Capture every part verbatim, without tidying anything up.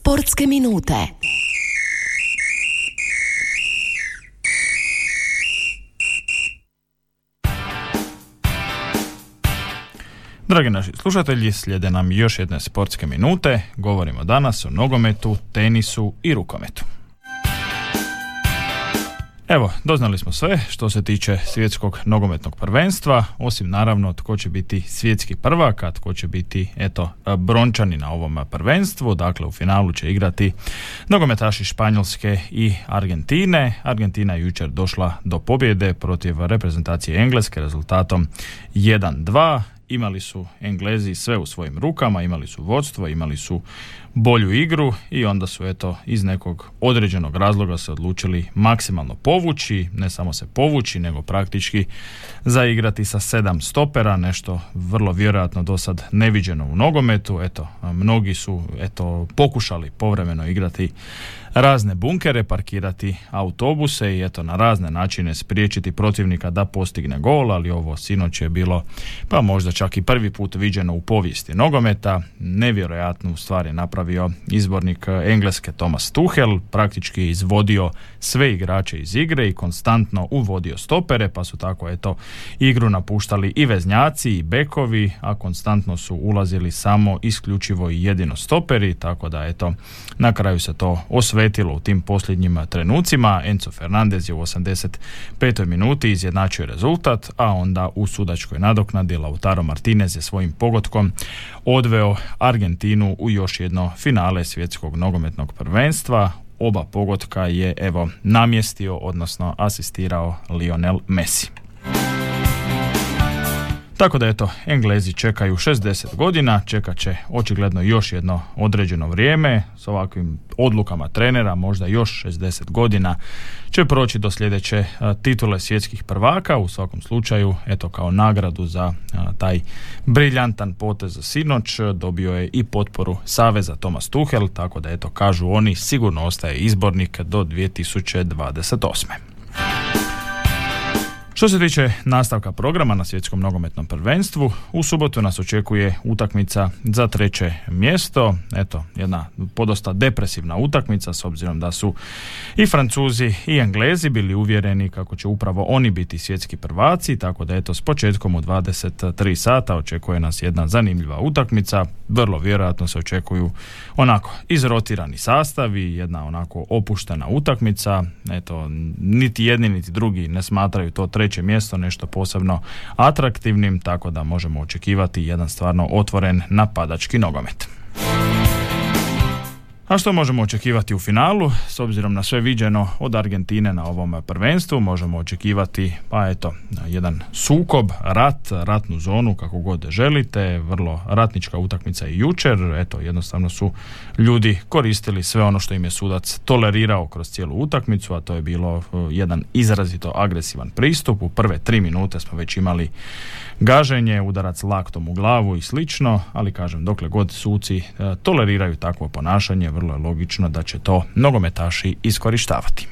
Sportske minute. Dragi naši slušatelji, slijede nam još jedne sportske minute. Govorimo danas o nogometu, tenisu i rukometu. Evo, doznali smo sve što se tiče svjetskog nogometnog prvenstva, osim naravno tko će biti svjetski prvak, a tko će biti, eto, brončani na ovom prvenstvu. Dakle, u finalu će igrati nogometaši Španjolske i Argentine. Argentina je jučer došla do pobjede protiv reprezentacije Engleske rezultatom jedan dva. Imali su Englezi sve u svojim rukama, imali su vodstvo, imali su bolju igru i onda su eto iz nekog određenog razloga se odlučili maksimalno povući, ne samo se povući, nego praktički zaigrati sa sedam stopera, nešto vrlo vjerojatno do sad neviđeno u nogometu. Eto, mnogi su eto pokušali povremeno igrati razne bunkere, parkirati autobuse i eto na razne načine spriječiti protivnika da postigne gol, ali ovo sinoć je bilo pa možda čak i prvi put viđeno u povijesti nogometa. Nevjerojatnu stvar je napravio izbornik Engleske Thomas Tuchel, praktički izvodio sve igrače iz igre i konstantno uvodio stopere, pa su tako eto igru napuštali i veznjaci i bekovi, a konstantno su ulazili samo isključivo i jedino stoperi, tako da eto na kraju se to osvetilo u tim posljednjim trenucima. Enzo Fernandez je u osamdeset petoj minuti izjednačio rezultat, a onda u sudačkoj nadoknadi Lautaro Martinez je svojim pogotkom odveo Argentinu u još jedno finale svjetskog nogometnog prvenstva. Oba pogotka je evo namjestio, odnosno asistirao Lionel Messi. Tako da eto, Englezi čekaju šezdeset godina, čekat će očigledno još jedno određeno vrijeme, s ovakvim odlukama trenera, možda još šezdeset godina će proći do sljedeće a, titule svjetskih prvaka. U svakom slučaju, eto kao nagradu za a, taj briljantan potez za sinoć dobio je i potporu Saveza Thomas Tuchel, tako da eto kažu oni sigurno ostaje izbornik do dvije tisuće dvadeset osme. Što se tiče nastavka programa na svjetskom nogometnom prvenstvu, u subotu nas očekuje utakmica za treće mjesto. Eto, jedna podosta depresivna utakmica s obzirom da su i Francuzi i Englezi bili uvjereni kako će upravo oni biti svjetski prvaci, tako da eto s početkom u dvadeset tri sata očekuje nas jedna zanimljiva utakmica. Vrlo vjerojatno se očekuju onako izrotirani sastavi, jedna onako opuštena utakmica. Eto, niti jedni niti drugi ne smatraju to treće mjesto nešto posebno atraktivnim, tako da možemo očekivati jedan stvarno otvoren napadački nogomet. A što možemo očekivati u finalu? S obzirom na sve viđeno od Argentine na ovom prvenstvu, možemo očekivati, pa eto, jedan sukob, rat, ratnu zonu, kako god želite, vrlo ratnička utakmica i jučer. Eto, jednostavno su ljudi koristili sve ono što im je sudac tolerirao kroz cijelu utakmicu, a to je bilo jedan izrazito agresivan pristup. U prve tri minute smo već imali gaženje, udarac laktom u glavu i slično, ali kažem, dokle god suci e, toleriraju takvo ponašanje, vrlo je logično da će to nogometaši iskorištavati.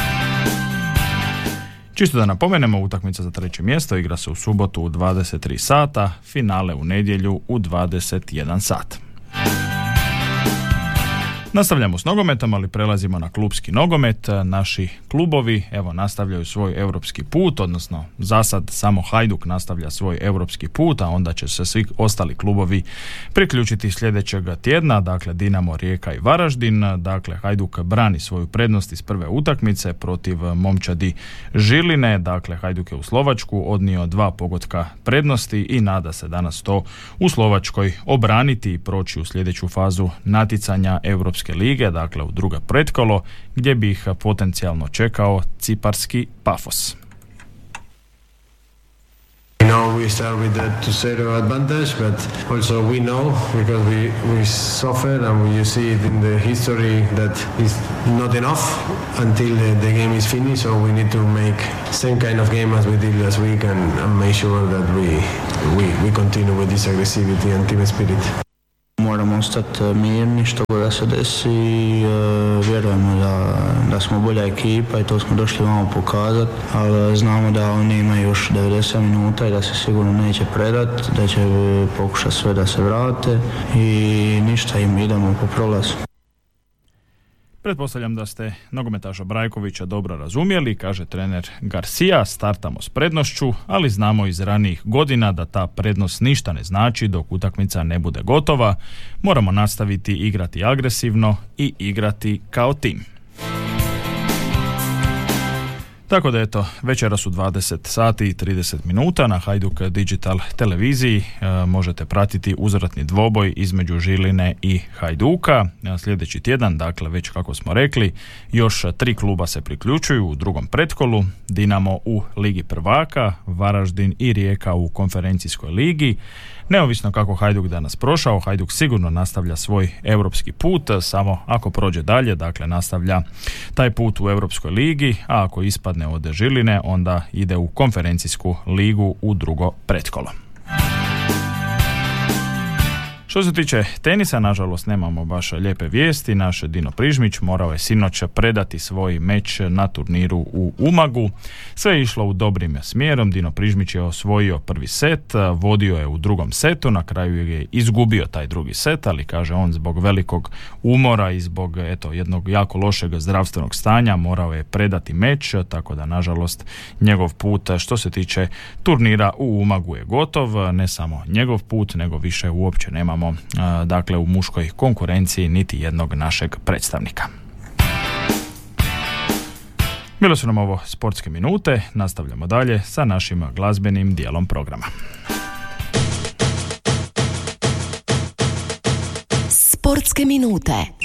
Čisto da napomenemo, utakmica za treće mjesto igra se u subotu u dvadeset tri sata, finale u nedjelju u dvadeset jedan sat. Nastavljamo s nogometom, ali prelazimo na klubski nogomet. Naši klubovi, evo, nastavljaju svoj europski put, odnosno za sad samo Hajduk nastavlja svoj europski put, a onda će se svi ostali klubovi priključiti sljedećeg tjedna, dakle Dinamo, Rijeka i Varaždin. Dakle, Hajduk brani svoju prednost iz prve utakmice protiv momčadi Žiline. Dakle, Hajduk je u Slovačku odnio dva pogotka prednosti i nada se danas to u Slovačkoj obraniti i proći u sljedeću fazu naticanja Europske lige, dakle u drugo pretkolo, gdje bi ih potencijalno čekao ciparski Pafos. We know we start with the two zero advantage, but also we know because we, we suffer and we see it in the history that it's not enough until the, the game is finished, so we need to make same kind of game as we did last week and, and make sure that we, we, we continue with this aggressivity and team spirit. Moramo ostati mirni što god da se desi i uh, vjerujemo da, da smo bolja ekipa i to smo došli vamo pokazati, ali znamo da oni imaju još devedeset minuta i da se sigurno neće predati, da će pokušati sve da se vrate i ništa, im idemo po prolazu. Pretpostavljam da ste nogometaša Brajkovića dobro razumjeli, kaže trener Garcia, startamo s prednošću, ali znamo iz ranijih godina da ta prednost ništa ne znači dok utakmica ne bude gotova. Moramo nastaviti igrati agresivno i igrati kao tim. Tako da eto, večera su dvadeset sati i trideset minuta na Hajduk Digital televiziji. E, možete pratiti uzvratni dvoboj između Žiline i Hajduka. E, sljedeći tjedan, dakle već kako smo rekli, još tri kluba se priključuju u drugom pretkolu. Dinamo u Ligi prvaka, Varaždin i Rijeka u konferencijskoj ligi. Neovisno kako Hajduk danas prošao, Hajduk sigurno nastavlja svoj europski put, samo ako prođe dalje, dakle nastavlja taj put u Europskoj ligi, a ako ispadne od Žiline, onda ide u konferencijsku ligu u drugo pretkolo. Što se tiče tenisa, nažalost nemamo baš lijepe vijesti. Naš Dino Prižmić morao je sinoć predati svoj meč na turniru u Umagu. Sve je išlo u dobrim smjerom. Dino Prižmić je osvojio prvi set, vodio je u drugom setu, na kraju je izgubio taj drugi set, ali kaže on zbog velikog umora i zbog eto, jednog jako lošeg zdravstvenog stanja morao je predati meč, tako da nažalost njegov put što se tiče turnira u Umagu je gotov. Ne samo njegov put, nego više uopće nemamo dakle u muškoj konkurenciji niti jednog našeg predstavnika. Bilo su nam ovo sportske minute, nastavljamo dalje sa našim glazbenim dijelom programa. Sportske minute.